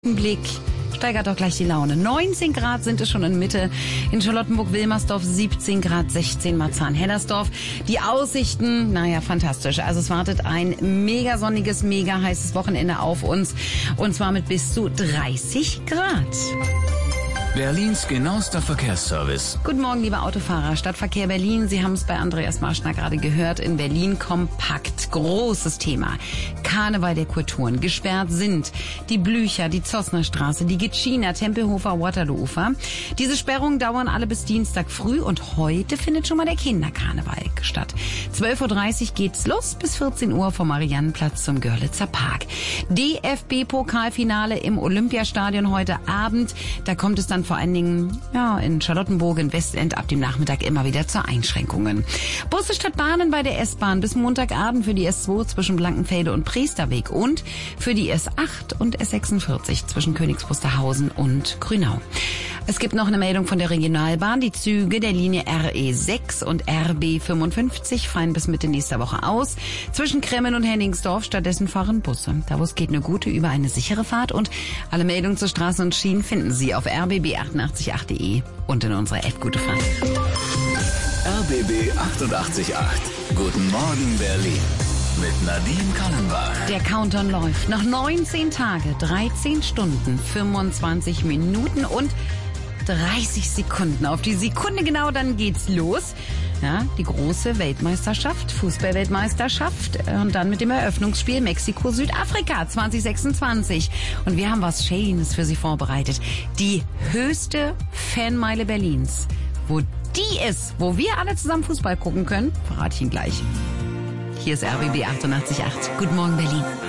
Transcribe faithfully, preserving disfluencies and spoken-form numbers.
Blick steigert doch gleich die Laune. neunzehn Grad sind es schon in Mitte. In Charlottenburg-Wilmersdorf siebzehn Grad, sechzehn Marzahn-Hellersdorf. Die Aussichten, naja, fantastisch. Also es wartet ein mega sonniges, mega heißes Wochenende auf uns. Und zwar mit bis zu dreißig Grad. Berlins genauester Verkehrsservice. Guten Morgen, liebe Autofahrer. Stadtverkehr Berlin. Sie haben es bei Andreas Marschner gerade gehört. In Berlin kompakt. Großes Thema. Karneval der Kulturen. Gesperrt sind die Blücher, die Zossnerstraße, die Gitschiner, Tempelhofer, Waterloo-Ufer. Diese Sperrungen dauern alle bis Dienstag früh und heute findet schon mal der Kinderkarneval statt. zwölf Uhr dreißig geht's los bis vierzehn Uhr vom Mariannenplatz zum Görlitzer Park. D F B-Pokalfinale im Olympiastadion heute Abend. Da kommt es dann vor allen Dingen ja, in Charlottenburg, in Westend ab dem Nachmittag immer wieder zu Einschränkungen. Busse statt Bahnen bei der S-Bahn bis Montagabend für die S zwei zwischen Blankenfelde und Priesterweg und für die S acht und S sechsundvierzig zwischen Königs Wusterhausen und Grünau. Es gibt noch eine Meldung von der Regionalbahn. Die Züge der Linie R E sechs und R B fünfundfünfzig fallen bis Mitte nächster Woche aus. Zwischen Kremmen und Henningsdorf stattdessen fahren Busse. Da wo es geht, eine gute über eine sichere Fahrt. Und alle Meldungen zur Straße und Schienen finden Sie auf r b b achtundachtzig punkt acht punkt de und in unserer App Gute Fahrt. R B B achtundachtzig Komma acht. Guten Morgen Berlin. Mit Nadine Kallenbach. Der Countdown läuft. Noch neunzehn Tage, dreizehn Stunden, fünfundzwanzig Minuten und dreißig Sekunden. Auf die Sekunde genau, dann geht's los. Ja, die große Weltmeisterschaft, Fußball-Weltmeisterschaft und dann mit dem Eröffnungsspiel Mexiko-Südafrika zwanzig sechsundzwanzig. Und wir haben was Schönes für Sie vorbereitet. Die höchste Fanmeile Berlins. Wo die ist, wo wir alle zusammen Fußball gucken können, verrate ich Ihnen gleich. Hier ist R B B achtundachtzig Komma acht. Guten Morgen, Berlin.